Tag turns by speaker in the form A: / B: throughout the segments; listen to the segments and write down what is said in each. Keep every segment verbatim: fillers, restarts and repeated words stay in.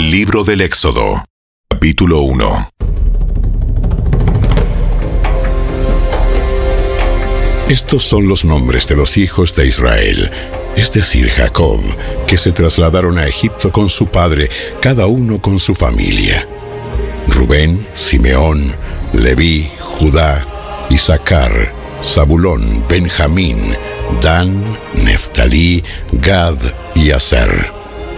A: El libro del Éxodo, capítulo uno. Estos son los nombres de los hijos de Israel, es decir, Jacob, que se trasladaron a Egipto con su padre, cada uno con su familia: Rubén, Simeón, Leví, Judá, Isaacar, Zabulón, Benjamín, Dan, Neftalí, Gad y Aser.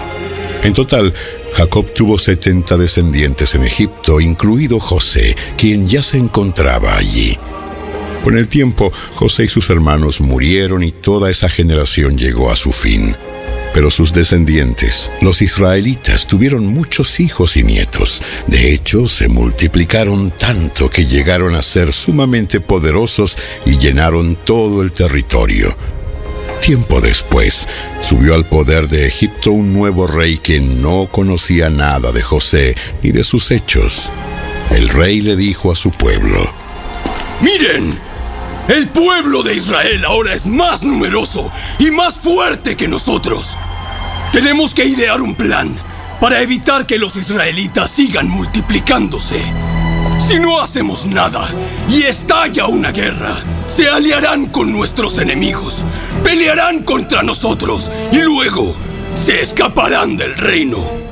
A: En total, Jacob tuvo setenta descendientes en Egipto, incluido José, quien ya se encontraba allí. Con el tiempo, José y sus hermanos murieron y toda esa generación llegó a su fin. Pero sus descendientes, los israelitas, tuvieron muchos hijos y nietos. De hecho, se multiplicaron tanto que llegaron a ser sumamente poderosos y llenaron todo el territorio. Tiempo después, subió al poder de Egipto un nuevo rey que no conocía nada de José ni de sus hechos. El rey le dijo a su pueblo:
B: ¡Miren! El pueblo de Israel ahora es más numeroso y más fuerte que nosotros. Tenemos que idear un plan para evitar que los israelitas sigan multiplicándose. Si no hacemos nada y estalla una guerra, se aliarán con nuestros enemigos, pelearán contra nosotros y luego se escaparán del reino.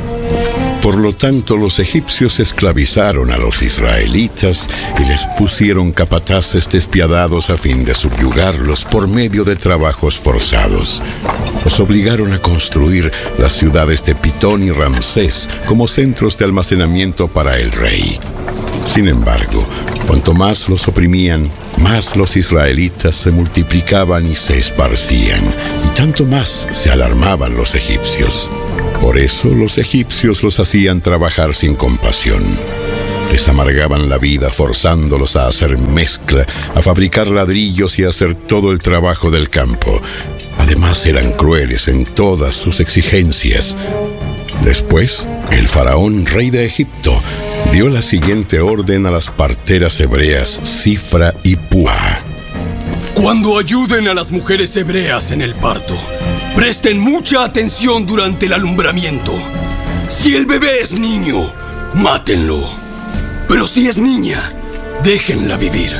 A: Por lo tanto, los egipcios esclavizaron a los israelitas y les pusieron capataces despiadados a fin de subyugarlos por medio de trabajos forzados. Los obligaron a construir las ciudades de Pitón y Ramsés como centros de almacenamiento para el rey. Sin embargo, cuanto más los oprimían, más los israelitas se multiplicaban y se esparcían, y tanto más se alarmaban los egipcios. Por eso los egipcios los hacían trabajar sin compasión. Les amargaban la vida forzándolos a hacer mezcla, a fabricar ladrillos y a hacer todo el trabajo del campo. Además, eran crueles en todas sus exigencias. Después, el faraón, rey de Egipto, dio la siguiente orden a las parteras hebreas Sifra y Púa:
B: Cuando ayuden a las mujeres hebreas en el parto, presten mucha atención durante el alumbramiento. Si el bebé es niño, mátenlo. Pero si es niña, déjenla vivir.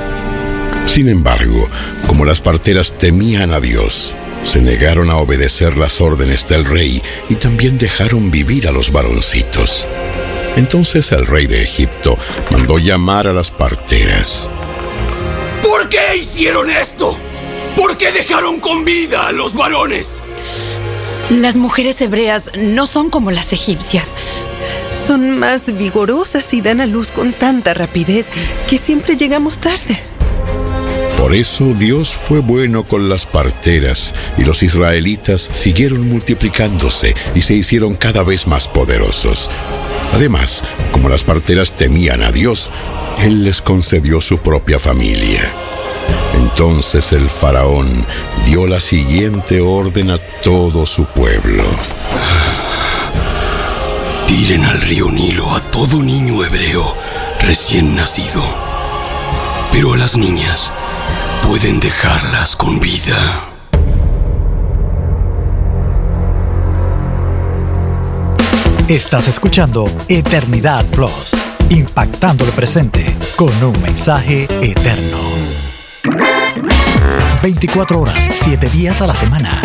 A: Sin embargo, como las parteras temían a Dios, se negaron a obedecer las órdenes del rey y también dejaron vivir a los varoncitos. Entonces el rey de Egipto mandó llamar a las parteras.
B: ¿Por qué hicieron esto? ¿Por qué dejaron con vida a los varones?
C: Las mujeres hebreas no son como las egipcias.
D: Son más vigorosas y dan a luz con tanta rapidez que siempre llegamos tarde.
A: Por eso Dios fue bueno con las parteras y los israelitas siguieron multiplicándose y se hicieron cada vez más poderosos. Además, como las parteras temían a Dios, Él les concedió su propia familia. Entonces el faraón dio la siguiente orden a todo su pueblo:
B: Tiren al río Nilo a todo niño hebreo recién nacido, pero a las niñas pueden dejarlas con vida.
E: Estás escuchando Eternidad Plus, impactando el presente con un mensaje eterno. veinticuatro horas, siete días a la semana.